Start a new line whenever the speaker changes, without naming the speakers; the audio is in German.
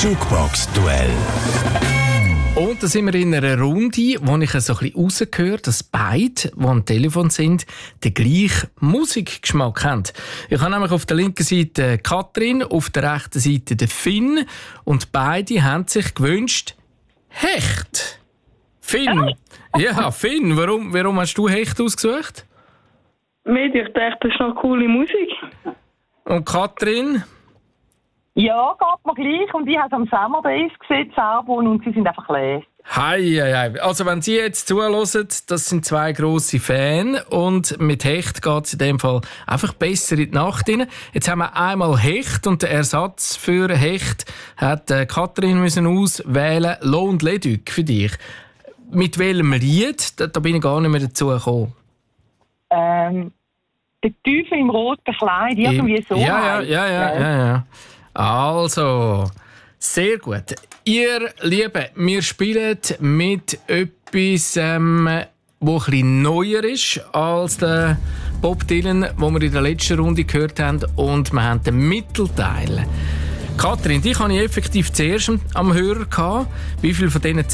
Jukebox-Duell.
Und da sind wir in einer Runde, wo ich so ein bisschen rausgehöre, dass beide, die am Telefon sind, den gleichen Musikgeschmack haben. Ich habe nämlich auf der linken Seite Katrin, auf der rechten Seite den Finn. Und beide haben sich gewünscht, Hecht. Finn. Ja, Finn, warum hast du Hecht ausgesucht?
Ich dachte, das ist noch coole Musik.
Und Katrin?
Ja, geht mir gleich. Und ich habe es am Summer Days gesehen, das Album, und sie sind einfach leer.
Hei. Also wenn Sie jetzt zuhören, das sind zwei grosse Fans und mit Hecht geht es in dem Fall einfach besser in die Nacht rein. Jetzt haben wir einmal Hecht und der Ersatz für Hecht hat Katrin müssen auswählen, Lo und Leduc für dich. Mit welchem Lied? Da bin ich gar nicht mehr dazu gekommen.
Der Teufel im roten Kleid, irgendwie so.
Ja. Also, sehr gut. Ihr Lieben, wir spielen mit etwas, wo ein bisschen neuer ist als der Bob Dylan, den wir in der letzten Runde gehört haben. Und wir haben den Mittelteil. Katrin, dich hatte ich effektiv zuerst am Hörer gehabt. Wie viele von diesen